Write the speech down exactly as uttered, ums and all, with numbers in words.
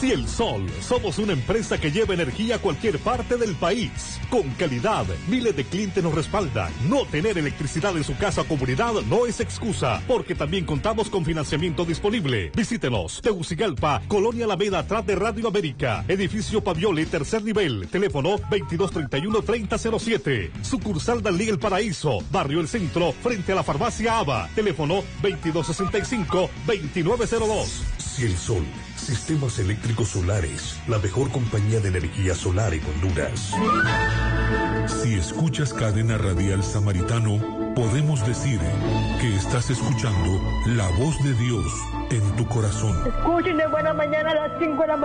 Ciel Sol, somos una empresa que lleva energía a cualquier parte del país. Con calidad, miles de clientes nos respaldan. No tener electricidad en su casa o comunidad no es excusa, porque también contamos con financiamiento disponible. Visítenos, Tegucigalpa, Colonia Alameda, atrás de Radio América, edificio Pavioli, tercer nivel, teléfono veintidós treinta y uno treinta cero siete. Sucursal Dalí El Paraíso, Barrio El Centro, frente a la farmacia Ava, teléfono veintidós sesenta y cinco veintinueve cero dos. Ciel Sol, sistemas eléctricos solares, la mejor compañía de energía solar en Honduras. Si escuchas Cadena Radial Samaritano, podemos decir que estás escuchando la voz de Dios en tu corazón. Escuchen de buena mañana a las cinco de la mañana.